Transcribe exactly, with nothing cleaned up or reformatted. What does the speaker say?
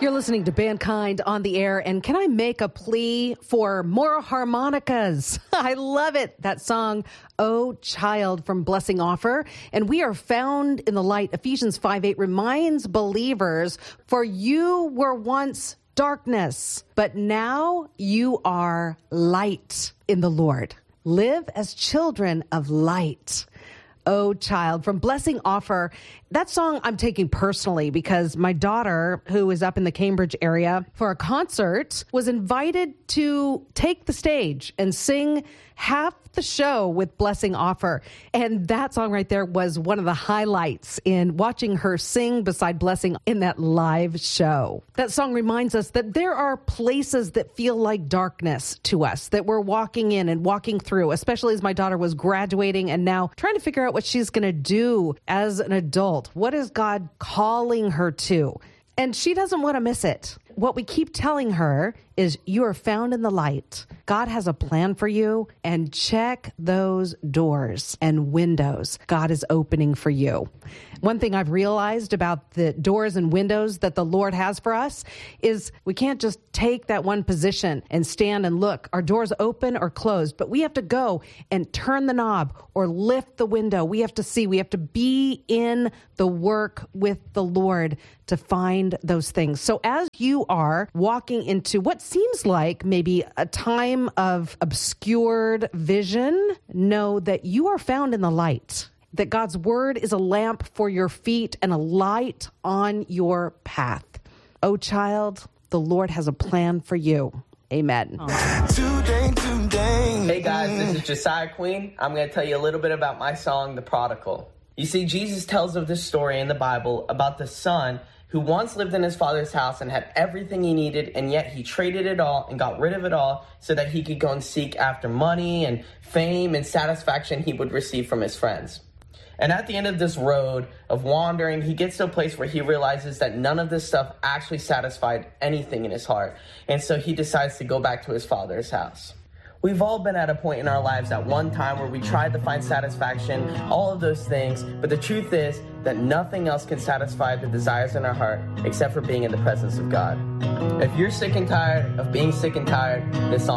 You're listening to Mankind on the Air, and can I make a plea for more harmonicas? I love it. That song, Oh Child, from Blessing Offer. And we are found in the light. Ephesians five eight reminds believers, for you were once darkness, but now you are light in the Lord. Live as children of light. Oh Child, from Blessing Offer. That song I'm taking personally because my daughter, who is up in the Cambridge area for a concert, was invited to take the stage and sing half the show with Blessing Offer. And that song right there was one of the highlights in watching her sing beside Blessing in that live show. That song reminds us that there are places that feel like darkness to us that we're walking in and walking through, especially as my daughter was graduating and now trying to figure out what she's going to do as an adult. What is God calling her to? And she doesn't want to miss it. What we keep telling her is you are found in the light. God has a plan for you, and check those doors and windows God is opening for you. One thing I've realized about the doors and windows that the Lord has for us is we can't just take that one position and stand and look. Our doors open or closed, but we have to go and turn the knob or lift the window. We have to see, we have to be in the work with the Lord to find those things. So as you are walking into what seems like maybe a time of obscured vision, know that you are found in the light, that God's word is a lamp for your feet and a light on your path. Oh, child, the Lord has a plan for you. Amen. Today, today. Hey guys, this is Josiah Queen. I'm going to tell you a little bit about my song, The Prodigal. You see, Jesus tells of this story in the Bible about the son who once lived in his father's house and had everything he needed, and yet he traded it all and got rid of it all so that he could go and seek after money and fame and satisfaction he would receive from his friends. And at the end of this road of wandering, he gets to a place where he realizes that none of this stuff actually satisfied anything in his heart. And so he decides to go back to his father's house. We've all been at a point in our lives at one time where we tried to find satisfaction, all of those things, but the truth is that nothing else can satisfy the desires in our heart except for being in the presence of God. If you're sick and tired of being sick and tired, this song